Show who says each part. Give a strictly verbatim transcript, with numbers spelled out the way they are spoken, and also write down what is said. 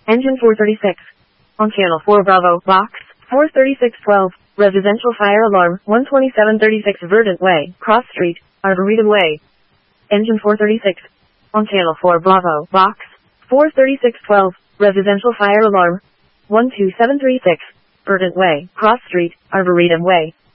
Speaker 1: Engine four thirty-six. On channel four Bravo, box, four thirty-six twelve, residential fire alarm, one twenty-seven thirty-six Verdant Way, Cross Street, Arboretum Way. Engine four thirty-six. On channel four Bravo, box, four thirty-six twelve, residential fire alarm, one two seven three six, Verdant Way, Cross Street, Arboretum Way.